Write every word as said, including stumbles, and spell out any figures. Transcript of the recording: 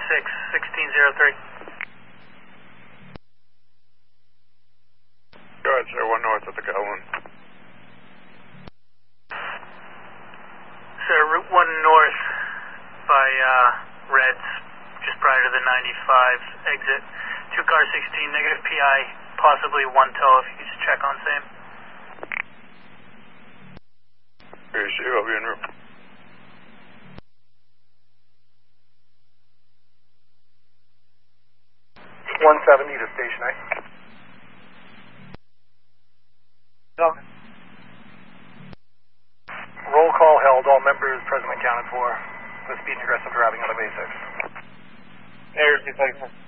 six, sixteen oh three. Go ahead, sir, one north at the Calhoun. Sir, Route one north by uh, Reds, just prior to the ninety-five exit. Two car sixteen, negative P I, possibly one tow if you could just check on same. Here, see, I'll be en route. one seventy to station eight. No. Roll call held, all members present accounted for. The speed and aggressive driving on the basics. Air,